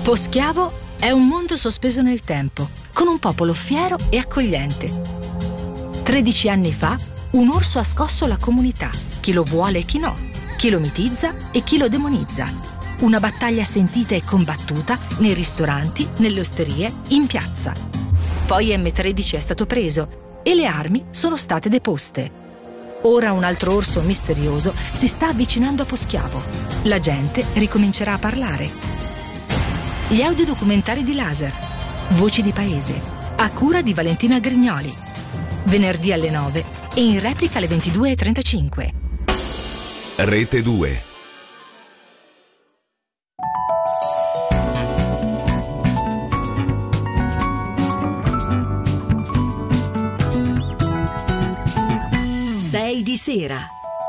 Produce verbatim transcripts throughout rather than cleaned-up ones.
Poschiavo è un mondo sospeso nel tempo, con un popolo fiero e accogliente. Tredici anni fa, un orso ha scosso la comunità, chi lo vuole e chi no, chi lo mitizza e chi lo demonizza. Una battaglia sentita e combattuta nei ristoranti, nelle osterie, in piazza. Poi emme tredici è stato preso e le armi sono state deposte. Ora un altro orso misterioso si sta avvicinando a Poschiavo. La gente ricomincerà a parlare. Gli audiodocumentari di Laser, Voci di Paese, a cura di Valentina Grignoli. Venerdì alle nove e in replica alle ventidue e trentacinque. Rete due. sei di sera.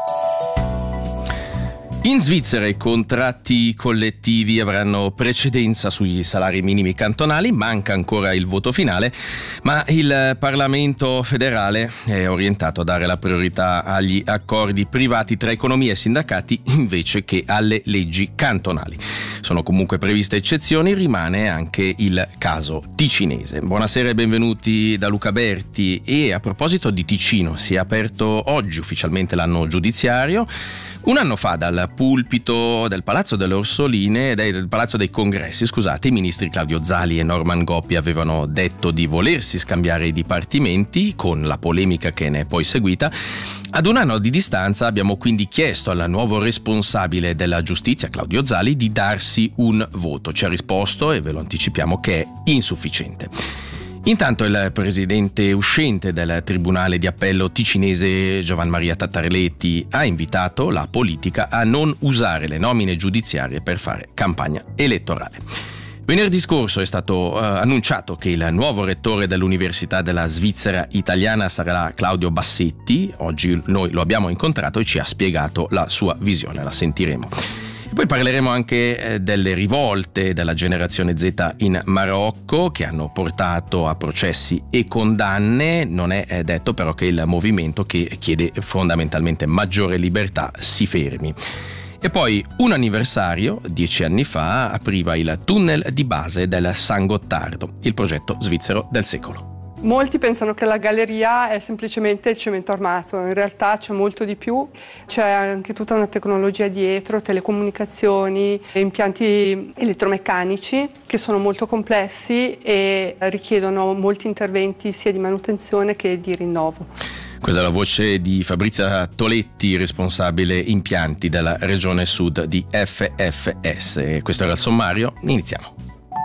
In Svizzera i contratti collettivi avranno precedenza sui salari minimi cantonali, manca ancora il voto finale, ma il Parlamento federale è orientato a dare la priorità agli accordi privati tra economia e sindacati invece che alle leggi cantonali. Sono comunque previste eccezioni, rimane anche il caso ticinese. Buonasera e benvenuti da Luca Berti. E a proposito di Ticino, si è aperto oggi ufficialmente l'anno giudiziario. Un anno fa dal pulpito del Palazzo delle Orsoline, del Palazzo dei Congressi, scusate, i ministri Claudio Zali e Norman Goppi avevano detto di volersi scambiare i dipartimenti, con la polemica che ne è poi seguita. Ad un anno di distanza abbiamo quindi chiesto al nuovo responsabile della giustizia, Claudio Zali, di darsi un voto. Ci ha risposto, e ve lo anticipiamo, che è insufficiente. Intanto il presidente uscente del Tribunale di Appello ticinese, Giovan Maria Tattarelletti, ha invitato la politica a non usare le nomine giudiziarie per fare campagna elettorale. Venerdì scorso è stato eh, annunciato che il nuovo rettore dell'Università della Svizzera Italiana sarà Claudio Bassetti. Oggi noi lo abbiamo incontrato e ci ha spiegato la sua visione, la sentiremo. Poi parleremo anche eh, delle rivolte della generazione Z in Marocco, che hanno portato a processi e condanne. Non è eh, detto però che il movimento, che chiede fondamentalmente maggiore libertà, si fermi. E poi un anniversario, dieci anni fa, apriva il tunnel di base del San Gottardo, il progetto svizzero del secolo. Molti pensano che la galleria è semplicemente il cemento armato, in realtà c'è molto di più, c'è anche tutta una tecnologia dietro, telecomunicazioni, impianti elettromeccanici che sono molto complessi e richiedono molti interventi sia di manutenzione che di rinnovo. Questa è la voce di Fabrizia Toletti, responsabile impianti della regione sud di F F S. Questo era il sommario, iniziamo.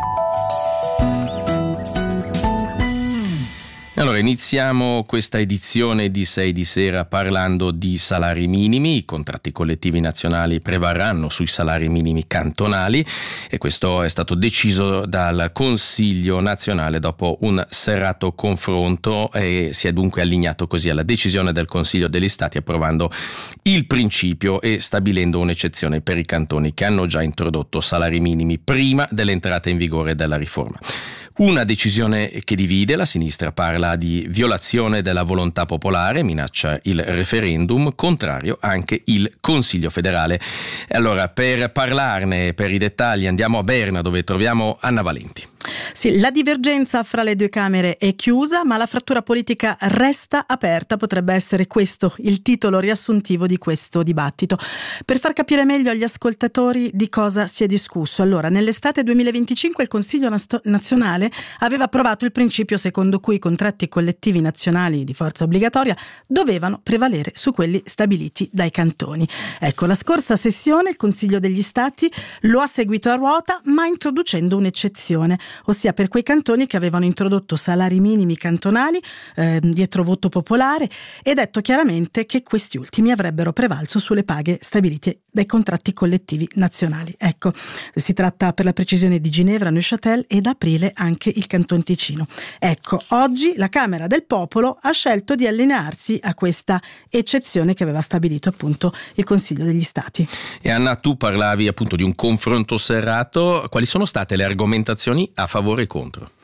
Allora, iniziamo questa edizione di sei di sera parlando di salari minimi. I contratti collettivi nazionali prevarranno sui salari minimi cantonali e questo è stato deciso dal Consiglio nazionale dopo un serrato confronto e si è dunque allineato così alla decisione del Consiglio degli Stati, approvando il principio e stabilendo un'eccezione per i cantoni che hanno già introdotto salari minimi prima dell'entrata in vigore della riforma. Una decisione che divide, la sinistra parla di violazione della volontà popolare, minaccia il referendum, contrario anche il Consiglio federale. E allora, per parlarne, per i dettagli, andiamo a Berna, dove troviamo Anna Valenti. Sì, la divergenza fra le due Camere è chiusa, ma la frattura politica resta aperta. Potrebbe essere questo il titolo riassuntivo di questo dibattito. Per far capire meglio agli ascoltatori di cosa si è discusso. Allora, nell'estate duemilaventicinque il Consiglio nazionale aveva approvato il principio secondo cui i contratti collettivi nazionali di forza obbligatoria dovevano prevalere su quelli stabiliti dai cantoni. Ecco, la scorsa sessione il Consiglio degli Stati lo ha seguito a ruota, ma introducendo un'eccezione, ossia per quei cantoni che avevano introdotto salari minimi cantonali eh, dietro voto popolare, e detto chiaramente che questi ultimi avrebbero prevalso sulle paghe stabilite dai contratti collettivi nazionali. Ecco, si tratta per la precisione di Ginevra, Neuchâtel ed aprile anche il Canton Ticino. Ecco, oggi la Camera del Popolo ha scelto di allinearsi a questa eccezione che aveva stabilito appunto il Consiglio degli Stati. E Anna, tu parlavi appunto di un confronto serrato. Quali sono state le argomentazioni a favore e contro?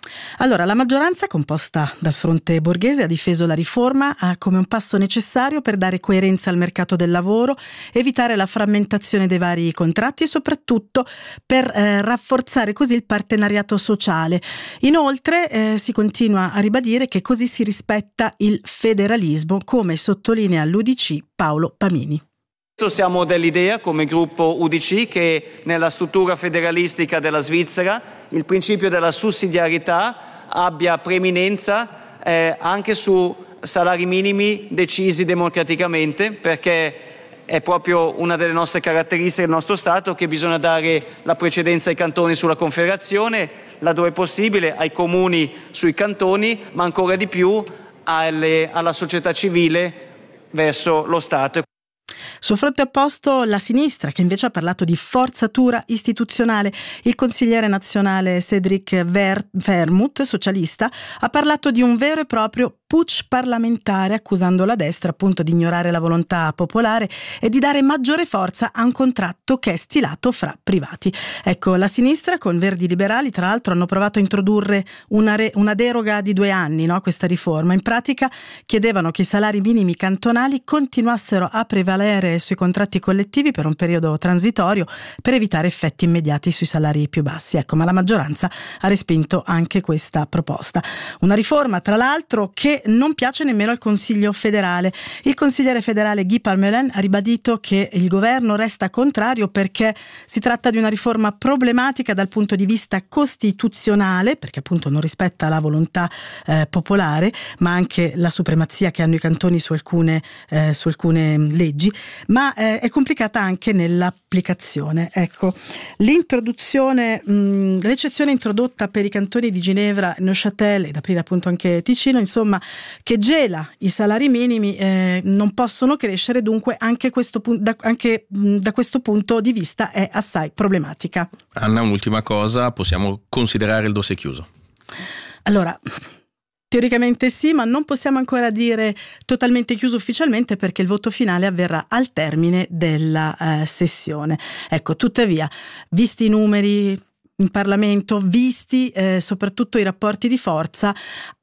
Allora, la maggioranza composta dal fronte borghese ha difeso la riforma come un passo necessario per dare coerenza al mercato del lavoro, evitare la frammentazione dei vari contratti e soprattutto per eh, rafforzare così il partenariato sociale. Inoltre eh, si continua a ribadire che così si rispetta il federalismo, come sottolinea l'U D C Paolo Pamini. Siamo dell'idea come gruppo U D C che nella struttura federalistica della Svizzera il principio della sussidiarietà abbia preeminenza eh, anche su salari minimi decisi democraticamente, perché è proprio una delle nostre caratteristiche del nostro Stato che bisogna dare la precedenza ai cantoni sulla Confederazione, laddove possibile ai comuni sui cantoni, ma ancora di più alle, alla società civile verso lo Stato. Sul fronte opposto la sinistra, che invece ha parlato di forzatura istituzionale. Il consigliere nazionale Cedric Ver- Vermouth, socialista, ha parlato di un vero e proprio putsch parlamentare, accusando la destra appunto di ignorare la volontà popolare e di dare maggiore forza a un contratto che è stilato fra privati. Ecco, la sinistra con Verdi Liberali tra l'altro hanno provato a introdurre una, re- una deroga di due anni, no, a questa riforma. In pratica chiedevano che i salari minimi cantonali continuassero a prevalere sui contratti collettivi per un periodo transitorio per evitare effetti immediati sui salari più bassi. Ecco, ma la maggioranza ha respinto anche questa proposta. Una riforma, tra l'altro, che non piace nemmeno al Consiglio federale. Il consigliere federale Guy Parmelin ha ribadito che il governo resta contrario perché si tratta di una riforma problematica dal punto di vista costituzionale, perché appunto non rispetta la volontà eh, popolare, ma anche la supremazia che hanno i cantoni su alcune, eh, su alcune leggi, ma eh, è complicata anche nell'applicazione. Ecco, l'introduzione, mh, l'eccezione introdotta per i cantoni di Ginevra, Neuchâtel ed aprire appunto anche Ticino, insomma, che gela i salari minimi, eh, non possono crescere, dunque anche, questo, da, anche mh, da questo punto di vista è assai problematica. Anna, un'ultima cosa, possiamo considerare il dossier chiuso? Allora, teoricamente sì, ma non possiamo ancora dire totalmente chiuso ufficialmente perché il voto finale avverrà al termine della eh, sessione. Ecco, tuttavia, visti i numeri in Parlamento, visti eh, soprattutto i rapporti di forza,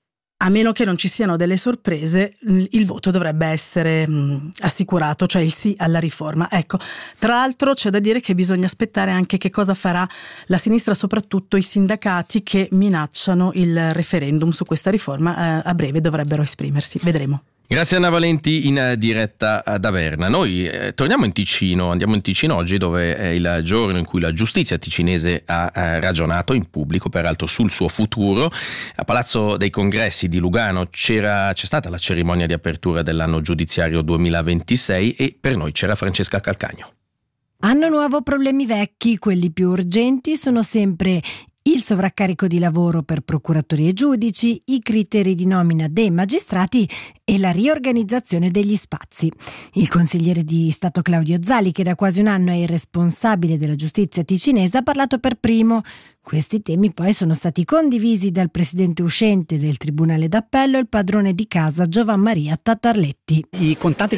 a meno che non ci siano delle sorprese, il voto dovrebbe essere mh, assicurato, cioè il sì alla riforma. Ecco, tra l'altro c'è da dire che bisogna aspettare anche che cosa farà la sinistra, soprattutto i sindacati che minacciano il referendum su questa riforma, eh, a breve dovrebbero esprimersi, vedremo. Grazie Anna Valenti in diretta da Berna. Noi eh, torniamo in Ticino, andiamo in Ticino oggi dove è il giorno in cui la giustizia ticinese ha eh, ragionato in pubblico peraltro sul suo futuro. A Palazzo dei Congressi di Lugano c'era, c'è stata la cerimonia di apertura dell'anno giudiziario duemilaventisei e per noi c'era Francesca Calcagno. Anno nuovo, problemi vecchi, quelli più urgenti sono sempre il sovraccarico di lavoro per procuratori e giudici, i criteri di nomina dei magistrati e la riorganizzazione degli spazi. Il consigliere di Stato Claudio Zali, che da quasi un anno è il responsabile della giustizia ticinese, ha parlato per primo. Questi temi poi sono stati condivisi dal presidente uscente del Tribunale d'Appello, il padrone di casa Giovan Maria Tatarletti. I contatti